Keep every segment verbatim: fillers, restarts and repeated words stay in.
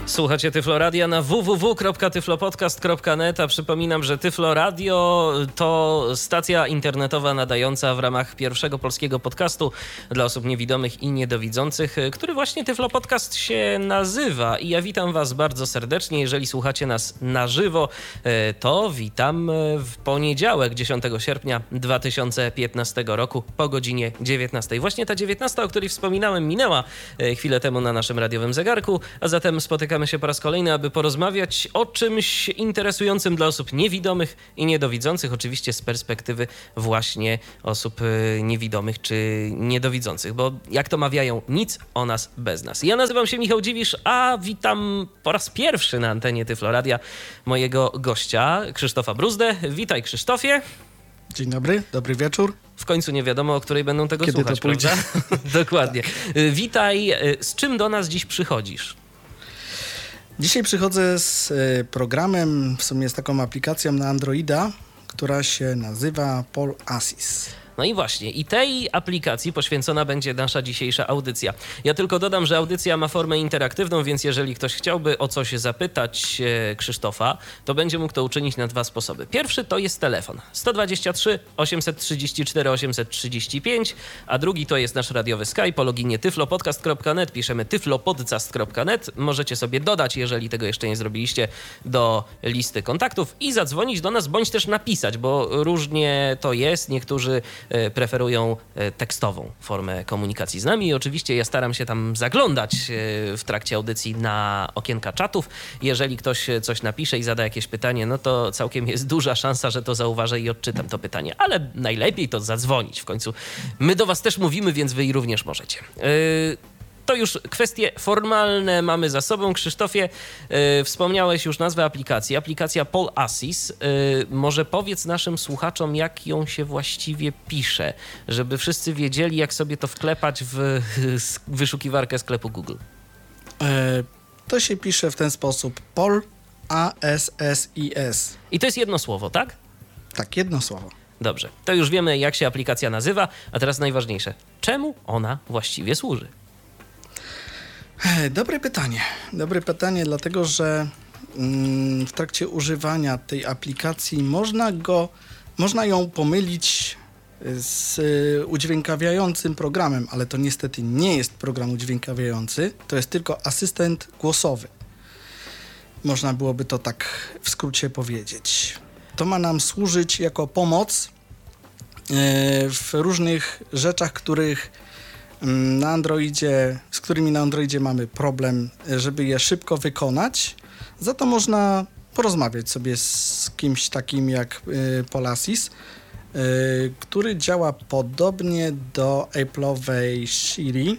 Słuchacie Tyflo Radia na w w w kropka tyflopodcast kropka net, a przypominam, że Tyflo Radio to stacja internetowa nadająca w ramach pierwszego polskiego podcastu dla osób niewidomych i niedowidzących, który właśnie Tyflo Podcast się nazywa. I ja witam was bardzo serdecznie. Jeżeli słuchacie nas na żywo, to witam w poniedziałek, dziesiątego sierpnia dwa tysiące piętnastego roku po godzinie dziewiętnastej. Właśnie ta dziewiętnasta, o której wspominałem, minęła chwilę temu na naszym radiowym zegarku, a zatem spotykamy się po raz kolejny, aby porozmawiać o czymś interesującym dla osób niewidomych i niedowidzących, oczywiście z perspektywy właśnie osób niewidomych czy niedowidzących, bo jak to mawiają, nic o nas bez nas. Ja nazywam się Michał Dziwisz, a witam po raz pierwszy na antenie Tyflo Radia mojego gościa, Krzysztofa Bruzdę. Witaj, Krzysztofie. Dzień dobry, dobry wieczór. W końcu nie wiadomo, o której będą tego Kiedy słuchać, to pójdzie? prawda? Dokładnie. Tak. Witaj, z czym do nas dziś przychodzisz? Dzisiaj przychodzę z programem, w sumie z taką aplikacją na Androida, która się nazywa Polasis. No i właśnie, i tej aplikacji poświęcona będzie nasza dzisiejsza audycja. Ja tylko dodam, że audycja ma formę interaktywną, więc jeżeli ktoś chciałby o coś zapytać e, Krzysztofa, to będzie mógł to uczynić na dwa sposoby. Pierwszy to jest telefon sto dwadzieścia trzy osiemset trzydzieści cztery osiemset trzydzieści pięć, a drugi to jest nasz radiowy Skype po loginie tyflopodcast kropka net. Piszemy tyflopodcast kropka net. Możecie sobie dodać, jeżeli tego jeszcze nie zrobiliście, do listy kontaktów i zadzwonić do nas, bądź też napisać, bo różnie to jest. Niektórzy preferują tekstową formę komunikacji z nami i oczywiście ja staram się tam zaglądać w trakcie audycji na okienka czatów. Jeżeli ktoś coś napisze i zada jakieś pytanie, no to całkiem jest duża szansa, że to zauważę i odczytam to pytanie, ale najlepiej to zadzwonić. W końcu my do was też mówimy, więc wy również możecie. Yy... To już kwestie formalne mamy za sobą. Krzysztofie, yy, wspomniałeś już nazwę aplikacji. Aplikacja Polasis. Yy, może powiedz naszym słuchaczom, jak ją się właściwie pisze, żeby wszyscy wiedzieli, jak sobie to wklepać w wyszukiwarkę sklepu Google. E, to się pisze w ten sposób. Pol, A S S I S. I to jest jedno słowo, tak? Tak, jedno słowo. Dobrze. To już wiemy, jak się aplikacja nazywa, a teraz najważniejsze. Czemu ona właściwie służy? Dobre pytanie. Dobre pytanie, dlatego że mm, w trakcie używania tej aplikacji można go, można ją pomylić z y, udźwiękawiającym programem, ale to niestety nie jest program udźwiękawiający, to jest tylko asystent głosowy. Można byłoby to tak w skrócie powiedzieć. To ma nam służyć jako pomoc y, w różnych rzeczach, których na Androidzie, z którymi na Androidzie mamy problem, żeby je szybko wykonać. Za to można porozmawiać sobie z kimś takim jak y, Polasis, y, który działa podobnie do Apple'owej Siri.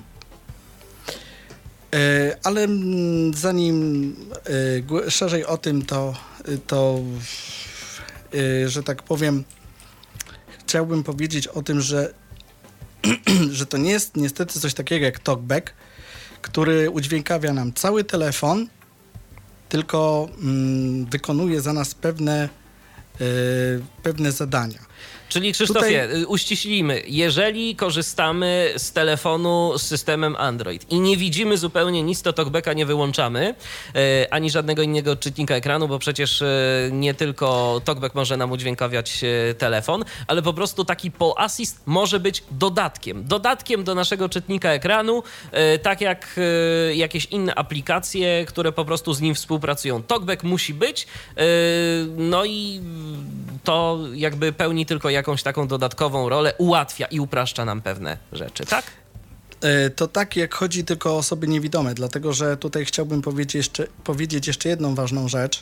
Y, ale m, zanim y, szerzej o tym, to, to y, że tak powiem, chciałbym powiedzieć o tym, że że to nie jest niestety coś takiego jak TalkBack, który udźwiękawia nam cały telefon, tylko mm, wykonuje za nas pewne, yy, pewne zadania. Czyli Krzysztofie, Tutaj... uściślimy, jeżeli korzystamy z telefonu z systemem Android i nie widzimy zupełnie nic, to TalkBacka nie wyłączamy, e, ani żadnego innego czytnika ekranu, bo przecież e, nie tylko TalkBack może nam udźwiękawiać e, telefon, ale po prostu taki Polasis może być dodatkiem. Dodatkiem do naszego czytnika ekranu, e, tak jak e, jakieś inne aplikacje, które po prostu z nim współpracują. TalkBack musi być, e, no i to jakby pełni tylko jakąś taką dodatkową rolę, ułatwia i upraszcza nam pewne rzeczy, tak? To tak, jak chodzi tylko o osoby niewidome, dlatego że tutaj chciałbym powiedzieć jeszcze, powiedzieć jeszcze jedną ważną rzecz.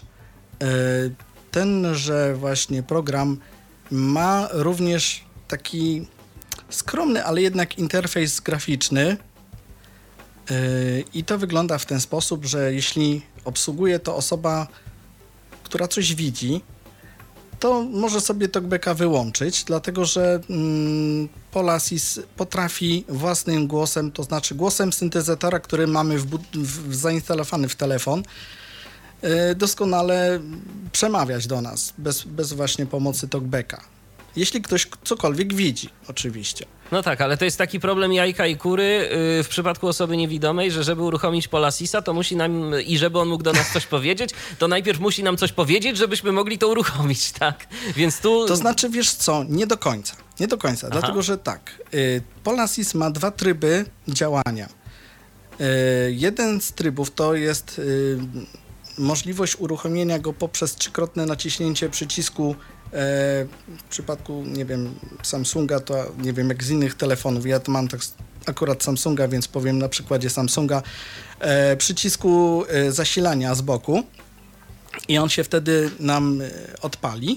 Tenże właśnie program ma również taki skromny, ale jednak interfejs graficzny i to wygląda w ten sposób, że jeśli obsługuje to osoba, która coś widzi, to może sobie TalkBacka wyłączyć, dlatego że mm, Polasis potrafi własnym głosem, to znaczy głosem syntezatora, który mamy w, w, zainstalowany w telefon, yy, doskonale przemawiać do nas, bez, bez właśnie pomocy TalkBacka. Jeśli ktoś cokolwiek widzi, oczywiście. No tak, ale to jest taki problem jajka i kury yy, w przypadku osoby niewidomej, że żeby uruchomić Polasisa, to musi nam, i żeby on mógł do nas coś powiedzieć, to najpierw musi nam coś powiedzieć, żebyśmy mogli to uruchomić, tak? Więc tu... To znaczy, wiesz co, nie do końca. Nie do końca, Aha. dlatego że tak, y, Polasis ma dwa tryby działania. Y, jeden z trybów to jest y, możliwość uruchomienia go poprzez trzykrotne naciśnięcie przycisku. W przypadku, nie wiem, Samsunga, to nie wiem jak z innych telefonów, ja to mam tak akurat Samsunga, więc powiem na przykładzie Samsunga, e, przycisku e, zasilania z boku i on się wtedy nam e, odpali.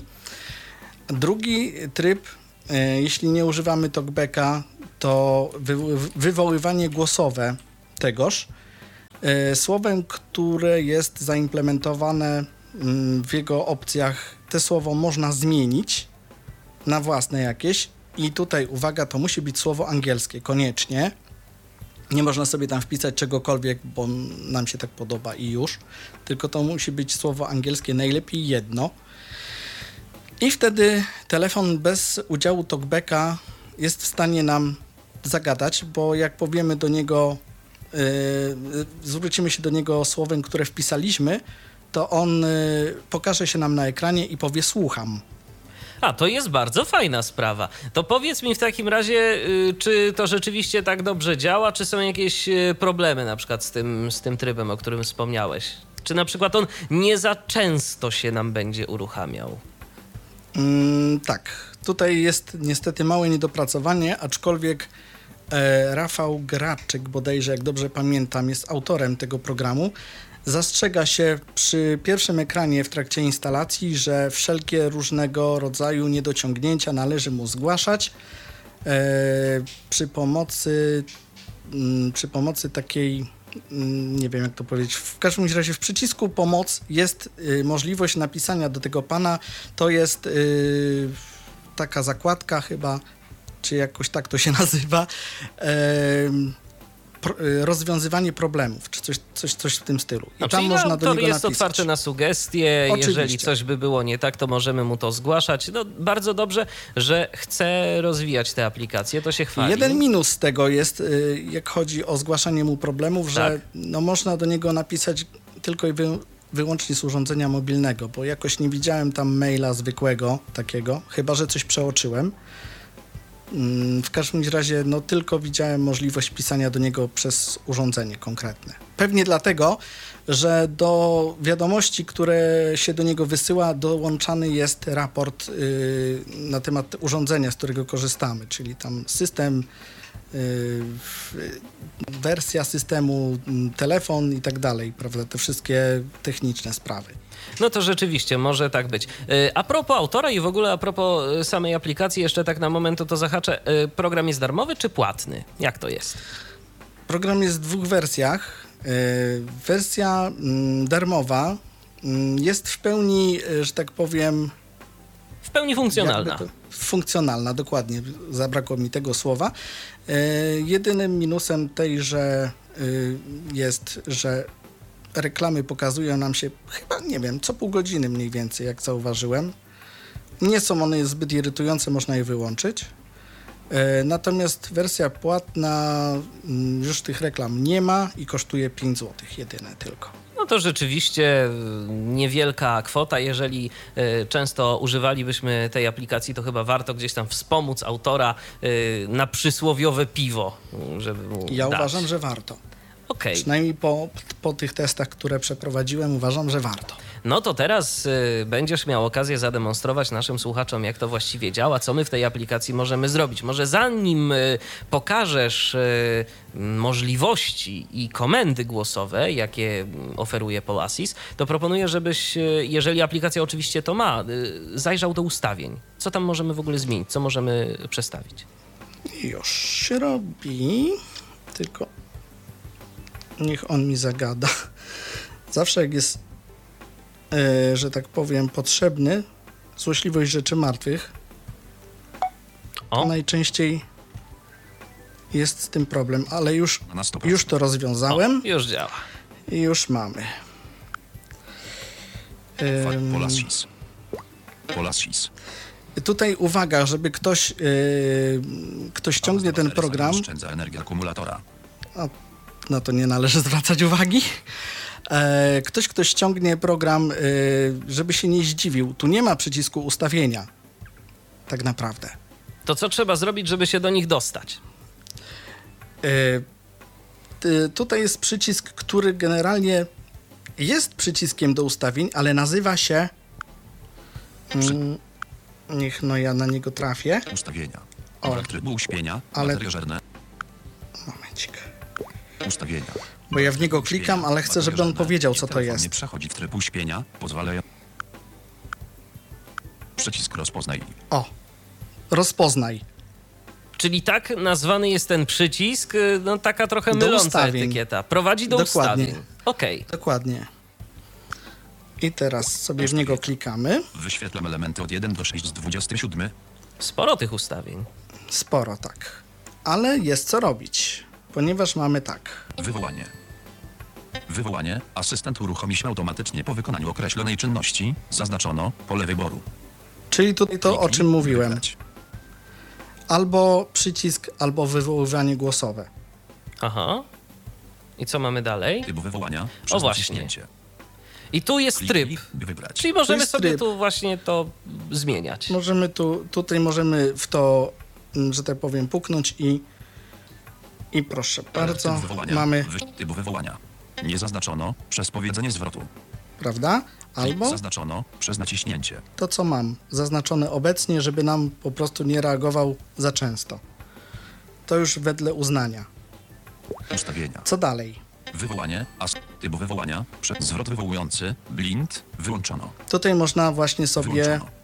Drugi tryb, e, jeśli nie używamy talkbacka, to wy, wywoływanie głosowe tegoż, e, słowem, które jest zaimplementowane w jego opcjach. Te słowo można zmienić na własne jakieś i tutaj uwaga, to musi być słowo angielskie, koniecznie. Nie można sobie tam wpisać czegokolwiek, bo nam się tak podoba i już, tylko to musi być słowo angielskie, najlepiej jedno. I wtedy telefon bez udziału talkbacka jest w stanie nam zagadać, bo jak powiemy do niego, yy, zwrócimy się do niego słowem, które wpisaliśmy, to on y, pokaże się nam na ekranie i powie słucham. A, to jest bardzo fajna sprawa. To powiedz mi w takim razie, y, czy to rzeczywiście tak dobrze działa, czy są jakieś y, problemy na przykład z tym, z tym trybem, o którym wspomniałeś? Czy na przykład on nie za często się nam będzie uruchamiał? Mm, tak, tutaj jest niestety małe niedopracowanie, aczkolwiek e, Rafał Graczyk, bodajże jak dobrze pamiętam, jest autorem tego programu. Zastrzega się przy pierwszym ekranie w trakcie instalacji, że wszelkie różnego rodzaju niedociągnięcia należy mu zgłaszać e, przy pomocy m, przy pomocy takiej, m, nie wiem jak to powiedzieć, w każdym razie w przycisku pomoc jest y, możliwość napisania do tego pana, to jest y, taka zakładka chyba, czy jakoś tak to się nazywa, e, rozwiązywanie problemów, czy coś, coś, coś w tym stylu. I no, tam można do niego jest napisać. otwarty na sugestie. Oczywiście. Jeżeli coś by było nie tak, to możemy mu to zgłaszać. No, bardzo dobrze, że chce rozwijać te aplikacje, to się chwali. Jeden minus z tego jest, jak chodzi o zgłaszanie mu problemów, tak. że no, można do niego napisać tylko i wy, wyłącznie z urządzenia mobilnego, bo jakoś nie widziałem tam maila zwykłego takiego, chyba że coś przeoczyłem. W każdym razie no, tylko widziałem możliwość pisania do niego przez urządzenie konkretne. Pewnie dlatego, że do wiadomości, które się do niego wysyła, dołączany jest raport yy, na temat urządzenia, z którego korzystamy, czyli tam system, yy, wersja systemu, telefon i tak dalej, prawda, te wszystkie techniczne sprawy. No to rzeczywiście może tak być. A propos autora i w ogóle a propos samej aplikacji, jeszcze tak na moment to, to zahaczę. Program jest darmowy czy płatny? Jak to jest? Program jest w dwóch wersjach. Wersja darmowa jest w pełni, że tak powiem... W pełni funkcjonalna. Funkcjonalna, dokładnie. Zabrakło mi tego słowa. Jedynym minusem tejże jest, że reklamy pokazują nam się chyba, nie wiem, co pół godziny mniej więcej, jak zauważyłem. Nie są one zbyt irytujące, można je wyłączyć. E, natomiast wersja płatna m, już tych reklam nie ma i kosztuje pięć złotych jedyne tylko. No to rzeczywiście niewielka kwota. Jeżeli y, często używalibyśmy tej aplikacji, to chyba warto gdzieś tam wspomóc autora y, na przysłowiowe piwo, żeby mu Ja dać. uważam, że warto. Okay. Przynajmniej po, po tych testach, które przeprowadziłem, uważam, że warto. No to teraz y, będziesz miał okazję zademonstrować naszym słuchaczom, jak to właściwie działa, co my w tej aplikacji możemy zrobić. Może zanim y, pokażesz y, możliwości i komendy głosowe, jakie oferuje Polasis, to proponuję, żebyś, y, jeżeli aplikacja oczywiście to ma, y, zajrzał do ustawień. Co tam możemy w ogóle zmienić? Co możemy przestawić? Już się robi, tylko niech on mi zagada. Zawsze jak jest, e, że tak powiem, potrzebny, złośliwość rzeczy martwych, o. to najczęściej jest z tym problem, ale już, już to rozwiązałem. O, już działa. I już mamy. Polasis. Polasis. Tutaj uwaga, żeby ktoś, yy, ktoś ściągnie ten program. Oszczędza energię akumulatora. O, no to nie należy zwracać uwagi. E, ktoś, kto ściągnie program, yy, żeby się nie zdziwił, tu nie ma przycisku ustawienia. Tak naprawdę. To co trzeba zrobić, żeby się do nich dostać? Yy, ty, tutaj jest przycisk, który generalnie jest przyciskiem do ustawień, ale nazywa się... Mm, niech no ja na niego trafię. Ustawienia. O. Brak trybu uśpienia. Ale- Baterie żerne. Momencik. Ustawienia. Bo ja w niego klikam, ale chcę, żeby on powiedział, co to Telefon jest. nie przechodzi w tryb uśpienia. Pozwalają... Przycisk rozpoznaj. O, rozpoznaj. Czyli tak nazwany jest ten przycisk, y, no taka trochę Do myląca ustawień. etykieta. Prowadzi do Dokładnie. ustawień. Okej. Dokładnie. I teraz sobie w niego klikamy. Wyświetlam elementy od jeden do sześciu z dwudziestu siedmiu. Sporo tych ustawień. Sporo, tak. Ale jest co robić, ponieważ mamy tak. Wywołanie. Wywołanie. Asystent uruchomi się automatycznie po wykonaniu określonej czynności. Zaznaczono pole wyboru. Czyli tutaj to, o Kliknij, czym mówiłem. wybrać. Albo przycisk, albo wywoływanie głosowe. Aha. I co mamy dalej? Typ wywołania. Przez właśnie. naciśnięcie. I tu jest tryb. Kliknij, by wybrać. Czyli możemy jest sobie tryb. tu właśnie to zmieniać. Możemy tu, tutaj możemy w to, mm, że tak powiem, puknąć i i proszę bardzo, Typ wywołania. mamy, Wy... Typ wywołania. Nie zaznaczono przez powiedzenie zwrotu. prawda? Albo Zaznaczono przez naciśnięcie. to, co mam zaznaczone obecnie, żeby nam po prostu nie reagował za często. To już wedle uznania. Ustawienia. Co dalej? Wywołanie. As... Typ wywołania. Przez zwrot wywołujący. Blind. Wyłączono. Tutaj można właśnie sobie Wyłączono. e,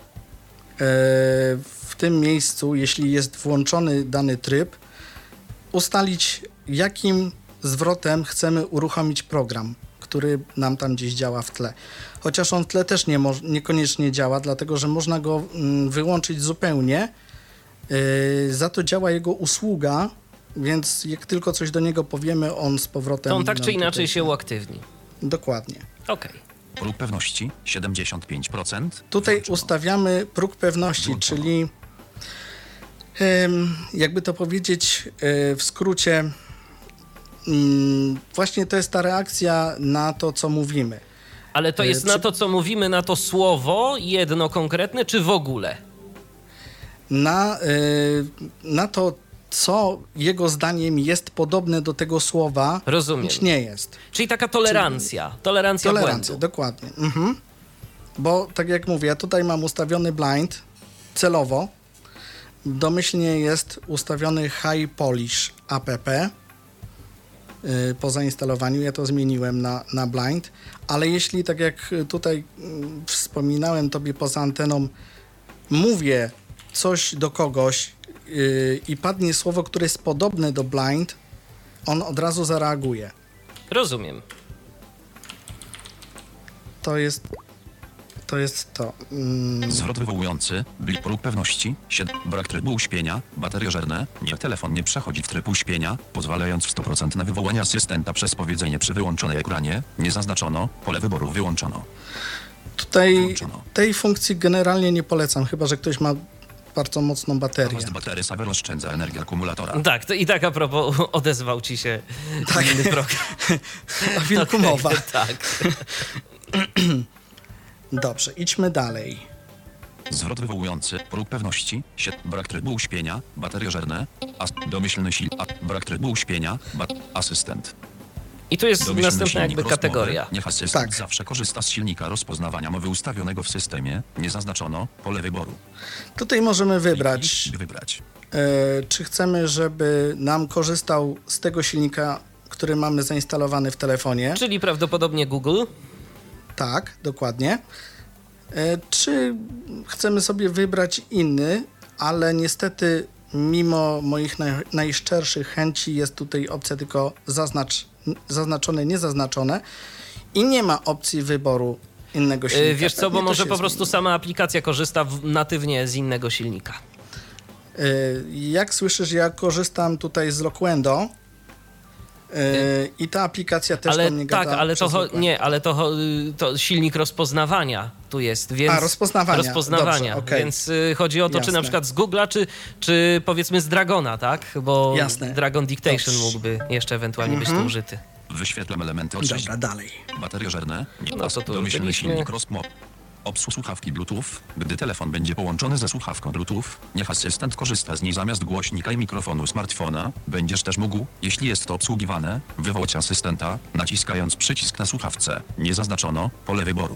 w tym miejscu, jeśli jest włączony dany tryb, ustalić, jakim zwrotem chcemy uruchomić program, który nam tam gdzieś działa w tle. Chociaż on w tle też nie mo- niekoniecznie działa, dlatego że można go mm, wyłączyć zupełnie. Yy, za to działa jego usługa, więc jak tylko coś do niego powiemy, on z powrotem... To on tak nam czy inaczej tutaj- się uaktywni. Dokładnie. Okej. Próg pewności. siedemdziesiąt pięć procent. Tutaj Wyłączono. ustawiamy próg pewności, Wyłączono. czyli em, jakby to powiedzieć e, w skrócie, mm, właśnie to jest ta reakcja na to, co mówimy. Ale to E, jest na przy- to, co mówimy, na to słowo jedno konkretne, czy w ogóle? Na, e, na to, co jego zdaniem jest podobne do tego słowa, Rozumiem. bądź nie jest. Czyli taka tolerancja. Tolerancja Tolerancja, błędu. dokładnie. Mhm. Bo tak jak mówię, ja tutaj mam ustawiony blind celowo. Domyślnie jest ustawiony High Polish app yy, po zainstalowaniu. Ja to zmieniłem na, na blind. Ale jeśli, tak jak tutaj yy, wspominałem tobie poza anteną, mówię coś do kogoś yy, i padnie słowo, które jest podobne do blind, on od razu zareaguje. Rozumiem. To jest to. Jest to. Mm, Zwrot wywołujący. Bli... Próg pewności. siedem. Brak trybu uśpienia. Baterie żerne. Nie. Telefon nie przechodzi w tryb uśpienia, pozwalając w sto procent na wywołanie asystenta przez powiedzenie przy wyłączonej ekranie. Nie zaznaczono. Pole wyboru wyłączono. Tutaj Włączono. tej funkcji generalnie nie polecam, chyba że ktoś ma bardzo mocną baterię. Natomiast baterie Saver oszczędza energię akumulatora. Tak, to i tak a propos odezwał ci się Tak. inny program. A wilku Okej, mowa. Tak. Dobrze, idźmy dalej. Zwrot wywołujący. Próg pewności. siedem. Brak trybu uśpienia. Baterie żerne. As... Domyślny sil. A... Brak trybu uśpienia. Ba... Asystent. I tu jest Domyślny następna silnik jakby rozmowy. kategoria. Niech asystent Tak. zawsze korzysta z silnika rozpoznawania mowy ustawionego w systemie. Nie zaznaczono. Pole wyboru. Tutaj możemy wybrać, Kliknij, by wybrać. e, czy chcemy, żeby nam korzystał z tego silnika, który mamy zainstalowany w telefonie. Czyli prawdopodobnie Google. Tak, dokładnie. E, czy chcemy sobie wybrać inny, ale niestety mimo moich naj, najszczerszych chęci jest tutaj opcja tylko zaznacz, zaznaczone, niezaznaczone i nie ma opcji wyboru innego silnika. Yy, Wiesz co, Pewnie bo to może się po prostu zmieni. sama aplikacja korzysta w, natywnie z innego silnika. E, Jak słyszysz, ja korzystam tutaj z Loquendo. I ta aplikacja też ale do mnie tak, gada. ale to, przez cho- układ. nie, ale to, cho- to silnik rozpoznawania tu jest, więc... A, rozpoznawania. Rozpoznawania, Dobrze, okay. więc y, chodzi o to, Jasne. czy na przykład z Google'a, czy, czy powiedzmy z Dragona, tak? Bo Jasne. Dragon Dictation Dobrze. mógłby jeszcze ewentualnie Mhm. być tu użyty. Wyświetlam elementy od Dobra, dalej. Bateriożerne, nie No to tu domyślny byliśmy. silnik rozmowy. Obsług słuchawki Bluetooth. Gdy telefon będzie połączony ze słuchawką Bluetooth, niech asystent korzysta z niej zamiast głośnika i mikrofonu smartfona. Będziesz też mógł, jeśli jest to obsługiwane, wywołać asystenta, naciskając przycisk na słuchawce. Nie zaznaczono pole wyboru.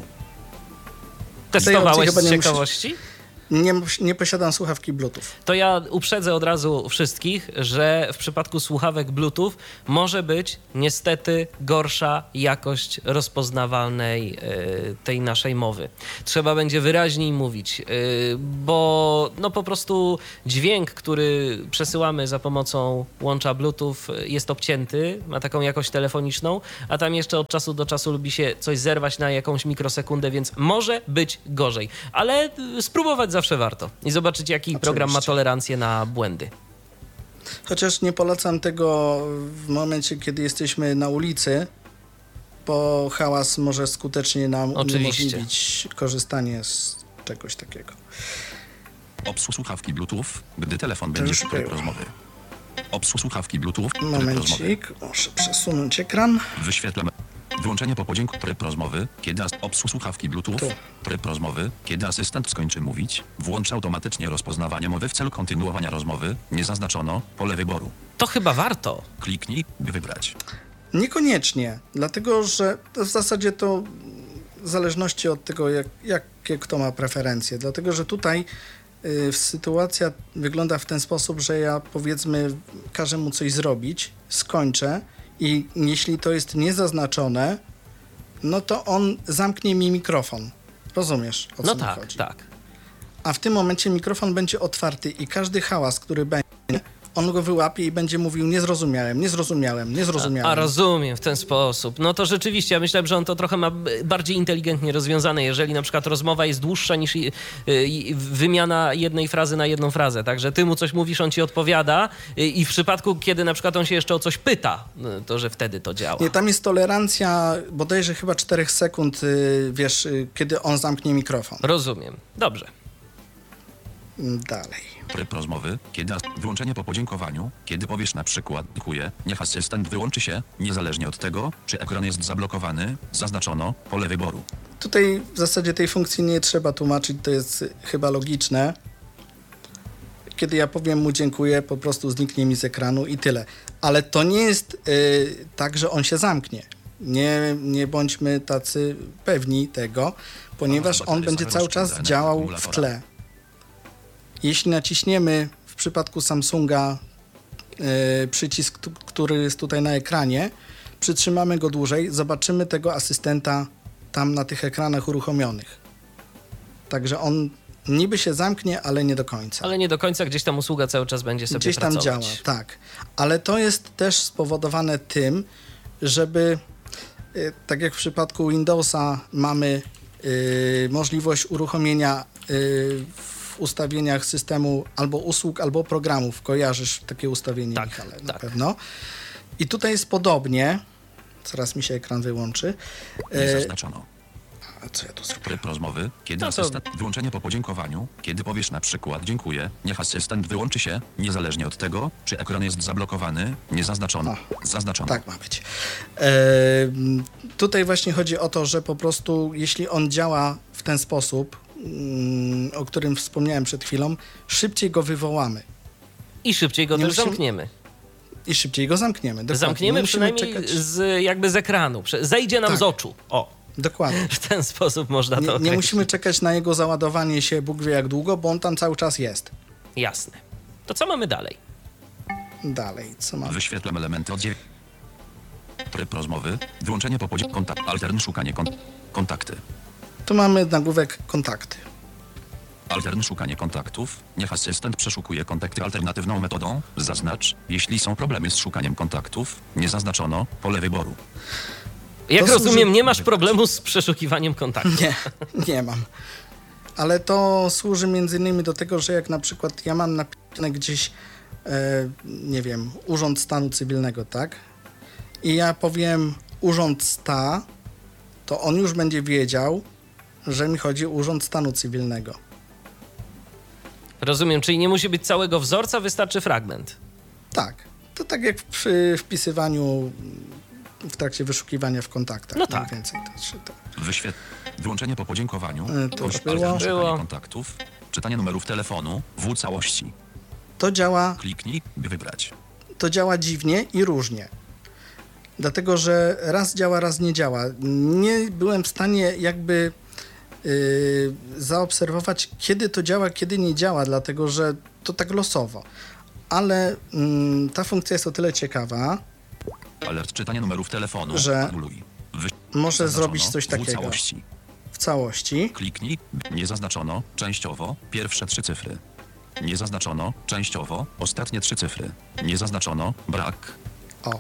Testowałeś chyba z nie musisz- ciekawości? Nie, nie posiadam słuchawki Bluetooth. To ja uprzedzę od razu wszystkich, że w przypadku słuchawek Bluetooth może być niestety gorsza jakość rozpoznawalnej y, tej naszej mowy. Trzeba będzie wyraźniej mówić, y, bo no po prostu dźwięk, który przesyłamy za pomocą łącza Bluetooth jest obcięty, ma taką jakość telefoniczną, a tam jeszcze od czasu do czasu lubi się coś zerwać na jakąś mikrosekundę, więc może być gorzej. Ale y, spróbować zawsze warto i zobaczyć, jaki Oczywiście. program ma tolerancję na błędy. Chociaż nie polecam tego w momencie, kiedy jesteśmy na ulicy, bo hałas może skutecznie nam Oczywiście. uniemożliwić korzystanie z czegoś takiego. Obsług słuchawki Bluetooth, gdy telefon będzie już w tryb było. rozmowy. Obsług słuchawki Bluetooth, tryb rozmowy. Momencik, muszę przesunąć ekran. Wyświetlam. Wyłączenie po podzięku tryb rozmowy, kiedy as- obsług słuchawki Bluetooth, Tu. tryb rozmowy, kiedy asystent skończy mówić, włącz automatycznie rozpoznawanie mowy w celu kontynuowania rozmowy, nie zaznaczono pole wyboru. To chyba warto. Kliknij, by wybrać. Niekoniecznie, dlatego że to w zasadzie to w zależności od tego, jak, jakie kto ma preferencje. Dlatego, że tutaj y, sytuacja wygląda w ten sposób, że ja powiedzmy każę mu coś zrobić, skończę i jeśli to jest niezaznaczone, no to on zamknie mi mikrofon. Rozumiesz, o co No mi tak, chodzi? tak. A w tym momencie mikrofon będzie otwarty i każdy hałas, który będzie, on go wyłapie i będzie mówił nie zrozumiałem, nie zrozumiałem, nie zrozumiałem. A rozumiem, w ten sposób. No to rzeczywiście, ja myślałem, że on to trochę ma bardziej inteligentnie rozwiązane, jeżeli na przykład rozmowa jest dłuższa niż y, y, wymiana jednej frazy na jedną frazę. Także ty mu coś mówisz, on ci odpowiada y, i w przypadku, kiedy na przykład on się jeszcze o coś pyta, y, to że wtedy to działa. Nie, tam jest tolerancja bodajże chyba czterech sekund, y, wiesz, y, kiedy on zamknie mikrofon. Rozumiem. Dobrze. Dalej. Tryb rozmowy, kiedy as- wyłączenie po podziękowaniu, kiedy powiesz na przykład dziękuję, niech asystent wyłączy się, niezależnie od tego, czy ekran jest zablokowany, zaznaczono pole wyboru. Tutaj w zasadzie tej funkcji nie trzeba tłumaczyć, to jest y, chyba logiczne. Kiedy ja powiem mu dziękuję, po prostu zniknie mi z ekranu i tyle. Ale to nie jest y, tak, że on się zamknie. Nie, nie bądźmy tacy pewni tego, ponieważ on będzie cały czas działał w tle. Jeśli naciśniemy w przypadku Samsunga y, przycisk, tu- który jest tutaj na ekranie, przytrzymamy go dłużej, zobaczymy tego asystenta tam na tych ekranach uruchomionych. Także on niby się zamknie, ale nie do końca. Ale nie do końca, gdzieś tam usługa cały czas będzie sobie Gdzieś tam pracować. działa, tak. Ale to jest też spowodowane tym, żeby y, tak jak w przypadku Windowsa mamy y, możliwość uruchomienia y, w ustawieniach systemu albo usług, albo programów. Kojarzysz takie ustawienie, Tak, Michale, na tak. pewno. I tutaj jest podobnie. Zaraz mi się ekran wyłączy. Nie E, zaznaczono. a co ja tu zrobię? Tryb rozmowy, kiedy No to- asystent wyłączenie po podziękowaniu, kiedy powiesz na przykład dziękuję, niech asystent wyłączy się, niezależnie od tego, czy ekran jest zablokowany, nie zaznaczono. Zaznaczono. Tak ma być. E, tutaj właśnie chodzi o to, że po prostu jeśli on działa w ten sposób, mm, o którym wspomniałem przed chwilą, szybciej go wywołamy I szybciej go Nie też musimy- zamkniemy. i szybciej go zamkniemy. Dokładnie. Zamkniemy Nie musimy przynajmniej czekać. z, jakby z ekranu. Prze- Zejdzie nam Tak. z oczu. O, Dokładnie. w ten sposób można to Nie, nie określić. musimy czekać na jego załadowanie się Bóg wie jak długo, bo on tam cały czas jest. Jasne. To co mamy dalej? Dalej, co mamy? Wyświetlam elementy od dziewięć. Tryb rozmowy, wyłączenie po podziękowaniu, kontakt, altern szukanie kon- kontakty. Tu mamy nagłówek kontakty. Altern szukanie kontaktów, niech asystent przeszukuje kontakty alternatywną metodą, zaznacz, jeśli są problemy z szukaniem kontaktów, nie zaznaczono pole wyboru. Jak To rozumiem, służy- nie masz problemu z przeszukiwaniem kontaktu. Nie, nie mam. Ale to służy między innymi do tego, że jak na przykład ja mam napisane gdzieś, e, nie wiem, Urząd Stanu Cywilnego, tak? i ja powiem Urząd Sta, to on już będzie wiedział, że mi chodzi o Urząd Stanu Cywilnego. Rozumiem, czyli nie musi być całego wzorca, wystarczy fragment. Tak. To tak jak przy wpisywaniu w trakcie wyszukiwania w kontaktach. No tak. Mniej więcej to, czy to. Wyświet... Wyłączenie po podziękowaniu. E, to już Kość- było. altern- szukanie Było. kontaktów. Czytanie numerów telefonu. W całości. To działa, Kliknij, by wybrać. to działa dziwnie i różnie. Dlatego, że raz działa, raz nie działa. Nie byłem w stanie jakby yy, zaobserwować, kiedy to działa, kiedy nie działa, dlatego, że to tak losowo. Ale mm, ta funkcja jest o tyle ciekawa, Alert czytanie numerów telefonu. Że Anuluj. Wy... może Zaznaczono zrobić coś W takiego całości. w całości. Kliknij. Nie zaznaczono. Częściowo. Pierwsze trzy cyfry. Nie zaznaczono. Częściowo. Ostatnie trzy cyfry. Nie zaznaczono. Brak. O,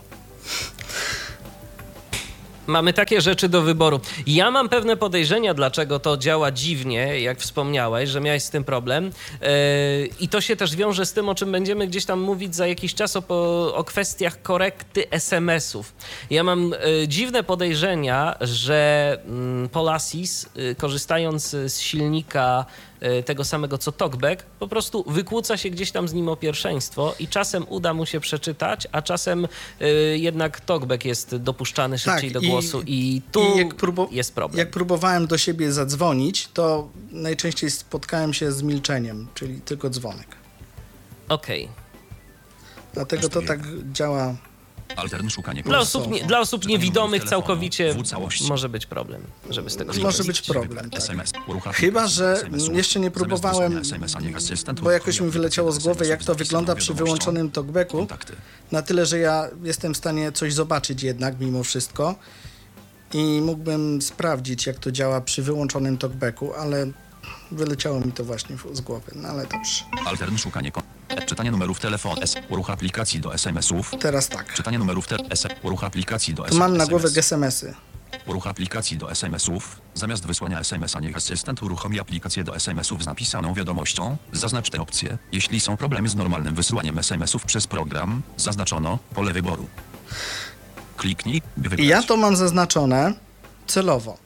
Mamy takie rzeczy do wyboru. Ja mam pewne podejrzenia, dlaczego to działa dziwnie, jak wspomniałeś, że miałeś z tym problem. Yy, I to się też wiąże z tym, o czym będziemy gdzieś tam mówić za jakiś czas, o, po, o kwestiach korekty es em esów. Ja mam yy, dziwne podejrzenia, że yy, Polasis, yy, korzystając z silnika yy, tego samego co TalkBack, po prostu wykłóca się gdzieś tam z nim o pierwszeństwo i czasem uda mu się przeczytać, a czasem yy, jednak TalkBack jest dopuszczany szybciej Tak, do i- głosu i tu i jak próbu- jest problem. Jak próbowałem do siebie zadzwonić, to najczęściej spotkałem się z milczeniem, czyli tylko dzwonek. Okej. Dlatego to tak działa. Altern szukanie Dla kontaktów. osób, nie, dla osób Czytanie niewidomych numerów telefonu. całkowicie W całości. może być problem, żeby z tego Może skorzystać. być problem, tak. S M S. Urucham Chyba, aplikację że S M S-ów. jeszcze nie Zamiast próbowałem, wysłania S M S-a, niech asystent bo jakoś mi uruchomi wyleciało z aplikację głowy, jak to S M S-ów z wygląda napisaną przy wiadomością. wyłączonym talkbacku, Kontakty. na tyle, że ja jestem w stanie coś zobaczyć jednak mimo wszystko i mógłbym sprawdzić, jak to działa przy wyłączonym talkbacku, ale wyleciało mi to właśnie z głowy, no ale dobrze. Altern szukanie kon... Czytanie numerów telefonu. S. Uruch aplikacji do es em esów. Teraz tak. Czytanie numerów te... S. Uruch aplikacji do Tu es em es. mam na głowę es em esy. Uruch aplikacji do es em esów. Zamiast wysłania es em es-a, niech asystent uruchomi aplikację do es em esów z napisaną wiadomością. Zaznacz te opcje. Jeśli są problemy z normalnym wysyłaniem es em esów przez program, zaznaczono pole wyboru. Kliknij, by wybrać. I ja to mam zaznaczone celowo.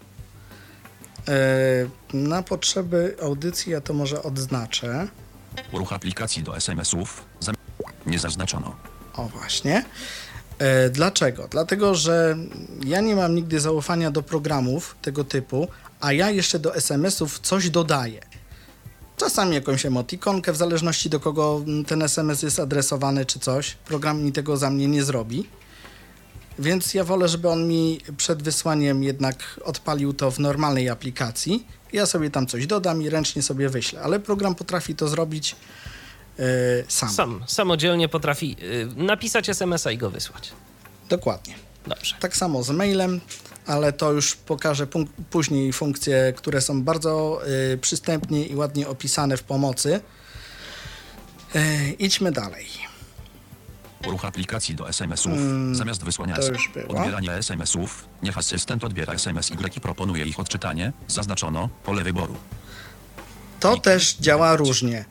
Yy, na potrzeby audycji ja to może odznaczę. Uruch aplikacji do es em esów. Zam... Nie zaznaczono. O właśnie. E, dlaczego? Dlatego, że ja nie mam nigdy zaufania do programów tego typu, a ja jeszcze do es em esów coś dodaję. Czasami jakąś emotikonkę, w zależności do kogo ten es em es jest adresowany czy coś. Program mi tego za mnie nie zrobi. Więc ja wolę, żeby on mi przed wysłaniem jednak odpalił to w normalnej aplikacji. Ja sobie tam coś dodam i ręcznie sobie wyślę. Ale program potrafi to zrobić e, sam. Sam, samodzielnie potrafi y, napisać es em es-a i go wysłać. Dokładnie. Dobrze. Tak samo z mailem, ale to już pokażę punk- później funkcje, które są bardzo y, przystępnie i ładnie opisane w pomocy. Y, idźmy dalej. Uruch aplikacji do es em esów. Zamiast wysłania to es em już es, było. odbierania es em esów, niech asystent odbiera es em es Y i proponuje ich odczytanie. Zaznaczono pole wyboru. To też działa różnie.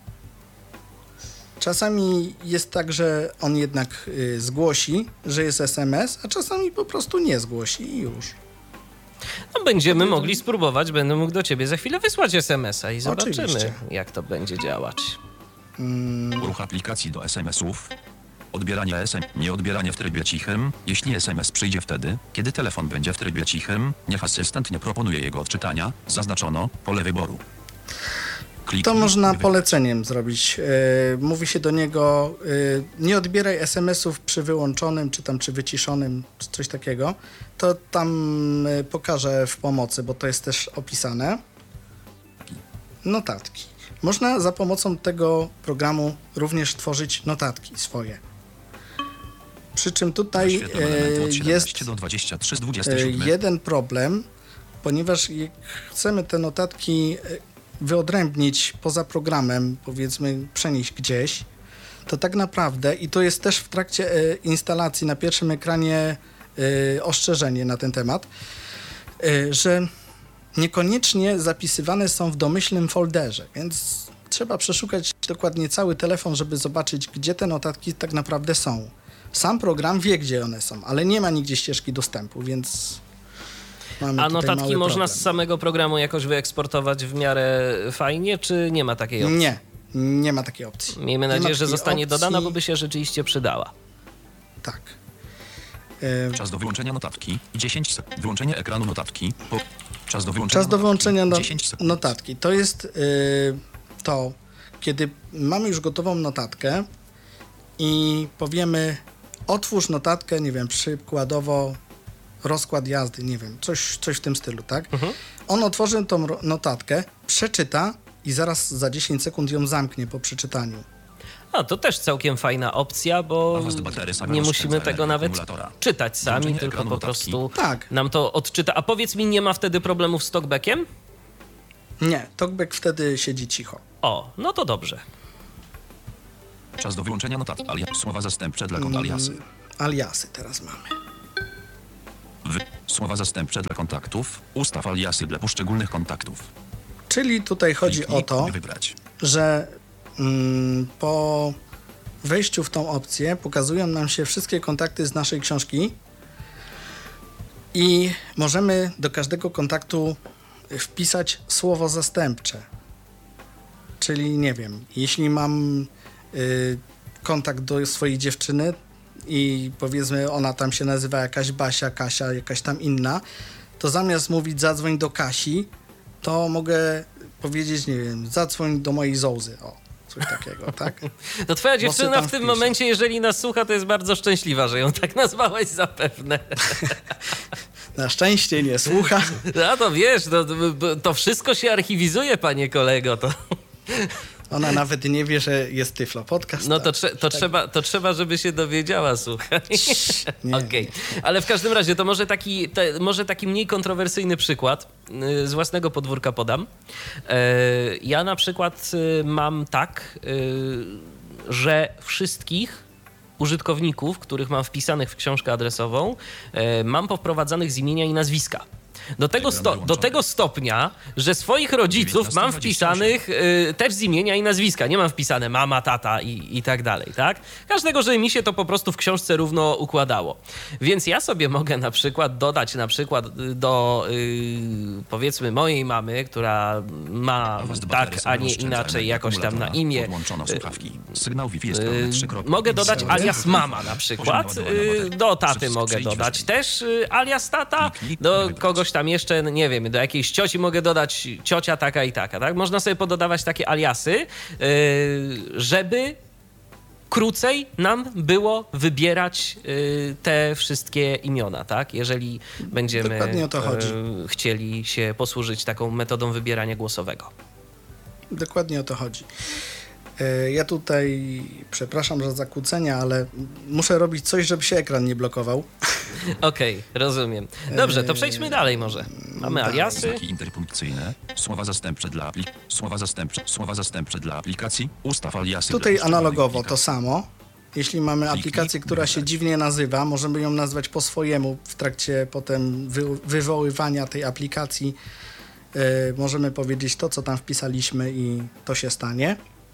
Czasami jest tak, że on jednak y, zgłosi, że jest es em es, a czasami po prostu nie zgłosi i już. No, będziemy mogli spróbować, będę mógł do ciebie za chwilę wysłać es em es-a i zobaczymy, Oczywiście. jak to będzie działać. Uruch aplikacji do es em esów. Odbieranie es em es, nie odbieranie w trybie cichym. Jeśli es em es przyjdzie wtedy, kiedy telefon będzie w trybie cichym, niech asystent nie proponuje jego odczytania. Zaznaczono pole wyboru. Kliknij, To można by wybrać. poleceniem zrobić. Yy, mówi się do niego, yy, nie odbieraj es em esów przy wyłączonym, czy tam przy wyciszonym, czy coś takiego. To tam yy, pokażę w pomocy, bo to jest też opisane. Notatki. Można za pomocą tego programu również tworzyć notatki swoje. Przy czym tutaj Wyświetlam elementy od yy, jest siedemnaście do dwudziestu trzech z yy, dwudziestu siedmiu. jeden problem, ponieważ jak chcemy te notatki yy, wyodrębnić poza programem, powiedzmy przenieść gdzieś, to tak naprawdę, i to jest też w trakcie e, instalacji na pierwszym ekranie e, ostrzeżenie na ten temat, e, że niekoniecznie zapisywane są w domyślnym folderze, więc trzeba przeszukać dokładnie cały telefon, żeby zobaczyć, gdzie te notatki tak naprawdę są. Sam program wie, gdzie one są, ale nie ma nigdzie ścieżki dostępu, więc mamy A tutaj notatki mały można problem. z samego programu jakoś wyeksportować w miarę fajnie, czy nie ma takiej opcji? Nie, nie ma takiej opcji. Miejmy Nie ma nadzieję, że takiej zostanie opcji. dodana, bo by się rzeczywiście przydała. Tak. E, Czas do wyłączenia notatki dziesięć sekund. Wyłączenie ekranu notatki. Po... Czas do wyłączenia Czas do notatki, wyłączenia no, dziesięć sekund. notatki. To jest y, to, kiedy mamy już gotową notatkę i powiemy otwórz notatkę, nie wiem, przykładowo rozkład jazdy, nie wiem, coś, coś w tym stylu, tak? Mhm. On otworzy tą ro- notatkę, przeczyta i zaraz za dziesięć sekund ją zamknie po przeczytaniu. A, to też całkiem fajna opcja, bo Awaz do baterii sama nie rozpędza musimy tego energię nawet akumulatora. czytać sami, Włączenie tylko ekranu po notatki. prostu Tak. nam to odczyta. A powiedz mi, nie ma wtedy problemów z talkbackiem? Nie, talkback wtedy siedzi cicho. O, no to dobrze. Czas do wyłączenia notatki. Alia... Słowa zastępcze dla kont aliasy. Aliasy teraz mamy. Wy... Słowa zastępcze dla kontaktów. Ustaw aliasy dla poszczególnych kontaktów. Czyli tutaj chodzi Kliknij, o to, by wybrać. że mm, po wejściu w tą opcję pokazują nam się wszystkie kontakty z naszej książki i możemy do każdego kontaktu wpisać słowo zastępcze. Czyli nie wiem, jeśli mam y, kontakt do swojej dziewczyny i powiedzmy ona tam się nazywa jakaś Basia, Kasia, jakaś tam inna, to zamiast mówić zadzwoń do Kasi, to mogę powiedzieć, nie wiem, zadzwoń do mojej Zołzy. O, coś takiego, tak? To twoja Bo dziewczyna se tam w tym wpiszę. momencie, jeżeli nas słucha, to jest bardzo szczęśliwa, że ją tak nazwałeś zapewne. Na szczęście nie słucha. No to wiesz, to, to wszystko się archiwizuje, panie kolego. To, Ona nawet nie wie, że jest Tyflo Podcast. no to, trze, to, trzeba, to trzeba, żeby się dowiedziała, słuchaj. Nie, Okej, ale w każdym razie to może taki, te, może taki mniej kontrowersyjny przykład y, z własnego podwórka podam. E, ja na przykład y, mam tak, y, że wszystkich użytkowników, których mam wpisanych w książkę adresową, e, mam powprowadzanych z imienia i nazwiska. Do tego, sto, do tego stopnia, że swoich rodziców mam wpisanych y, też z imienia i nazwiska. Nie mam wpisane mama, tata i, i tak dalej, tak? Każdego, że mi się to po prostu w książce równo układało. Więc ja sobie mogę na przykład dodać na przykład do y, powiedzmy mojej mamy, która ma Awaz do tak, baterii a nie rozpędza inaczej energię jakoś tam na akumulatora. imię. Podłączono słuchawki. Sygnał Wi-Fi jest Yy, pełny trzy kropki. Mogę dodać Poziom alias mama na ładowania przykład. baterii. Yy, Do taty Przycisk mogę przejdź dodać wezmij. też yy, alias tata. Kliknij, Do wybrać. kogoś tam jeszcze, nie wiem, do jakiejś cioci mogę dodać ciocia taka i taka, tak? Można sobie pododawać takie aliasy, yy, żeby krócej nam było wybierać yy, te wszystkie imiona, tak? Jeżeli będziemy Dokładnie o to chodzi. yy, chcieli się posłużyć taką metodą wybierania głosowego. Dokładnie o to chodzi. E, Ja tutaj, przepraszam za zakłócenia, ale muszę robić coś, żeby się ekran nie blokował. Okej, rozumiem. Dobrze, to przejdźmy dalej może. Mamy dalej. aliasy. Znaki interpunkcyjne. Słowa zastępcze dla apli... Słowa zastępcze. Słowa zastępcze dla aplikacji. Ustaw aliasy. Tutaj dla poszczególnych analogowo to aplikacji. samo. Jeśli mamy Kliknij, aplikację, która się wybrać. dziwnie nazywa, możemy ją nazwać po swojemu w trakcie potem wy, wywoływania tej aplikacji. E, możemy powiedzieć to, co tam wpisaliśmy i to się stanie.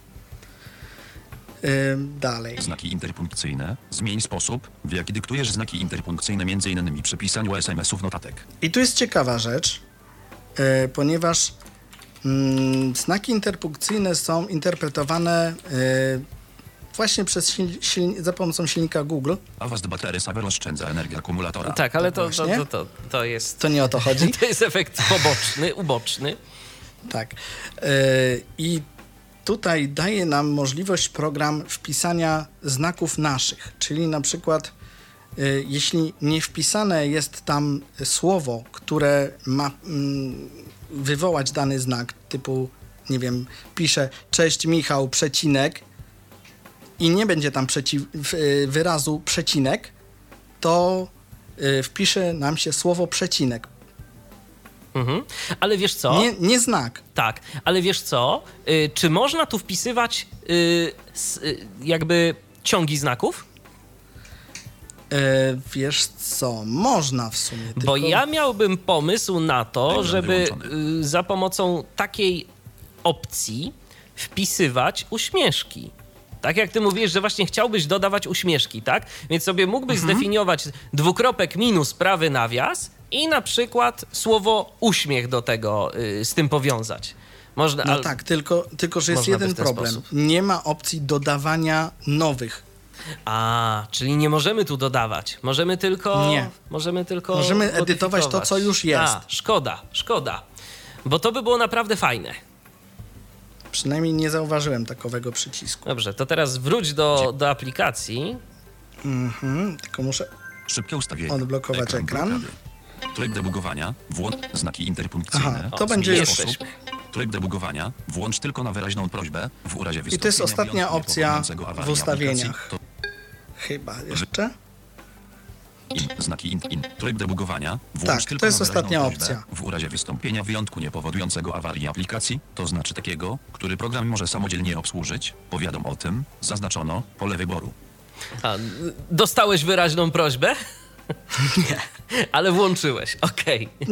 E, dalej. Znaki interpunkcyjne. Zmień sposób, w jaki dyktujesz znaki interpunkcyjne, między innymi przy pisaniu es em esów notatek. I tu jest ciekawa rzecz, e, ponieważ mm, znaki interpunkcyjne są interpretowane e, właśnie przez sil, sil, za pomocą silnika Google. Awaz do baterii serwer oszczędza energię akumulatora. Tak, ale to, to, właśnie. to, to, to jest... To nie o to chodzi. To jest efekt poboczny, uboczny. Tak. E, I tutaj daje nam możliwość program wpisania znaków naszych, czyli na przykład e, jeśli nie wpisane jest tam słowo, które ma mm, wywołać dany znak, typu, nie wiem, pisze cześć Michał, przecinek i nie będzie tam przeci- w- wyrazu przecinek, to e, wpisze nam się słowo przecinek, Mhm. Ale wiesz co? nie, nie znak. Tak, ale wiesz co? Y, czy można tu wpisywać y, s, y, jakby ciągi znaków? E, wiesz co, można w sumie. Bo tylko... ja miałbym pomysł na to, Program żeby wyłączony. y, za pomocą takiej opcji wpisywać uśmieszki. Tak jak ty mówisz, że właśnie chciałbyś dodawać uśmieszki, tak? Więc sobie mógłbyś mhm. zdefiniować dwukropek minus prawy nawias i na przykład słowo uśmiech do tego y, z tym powiązać. Można, No al... tak, tylko, tylko że jest jeden problem. Sposób. Nie ma opcji dodawania nowych. A, czyli nie możemy tu dodawać. Możemy tylko... Nie. Możemy tylko Możemy edytować to, co już jest. A, szkoda, szkoda. Bo to by było naprawdę fajne. Przynajmniej nie zauważyłem takowego przycisku. Dobrze, to teraz wróć do, do aplikacji. Mhm, tylko muszę Szybkie ustawienie. odblokować ekran. blokady. Tryb debugowania. Włącz znaki interpunkcyjne. Aha, to O, będzie zmienić już- sposób. Tryb debugowania. Włącz tylko na wyraźną prośbę. W urazie I to jest wystąpienia ostatnia wyjątku opcja niepowodującego awarii w ustawieniach. aplikacji, Chyba jeszcze. To in, znaki in, in. Tryb debugowania. Włącz Tak, tylko to jest na wyraźną ostatnia prośbę. opcja. W urazie wystąpienia wyjątku niepowodującego awarii aplikacji, to znaczy takiego, który program może samodzielnie obsłużyć, powiadom o tym, zaznaczono pole wyboru. A, dostałeś wyraźną prośbę? Nie. Ale włączyłeś, okej.